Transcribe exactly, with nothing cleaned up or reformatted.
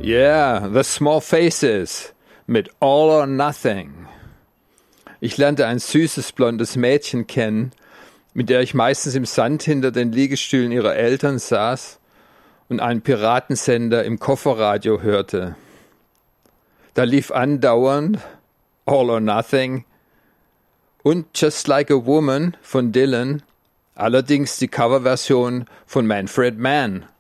Yeah, The Small Faces mit All or Nothing. Ich lernte ein süßes, blondes Mädchen kennen, mit der ich meistens im Sand hinter den Liegestühlen ihrer Eltern saß und einen Piratensender im Kofferradio hörte. Da lief andauernd All or Nothing und Just Like a Woman von Dylan, allerdings die Coverversion von Manfred Mann.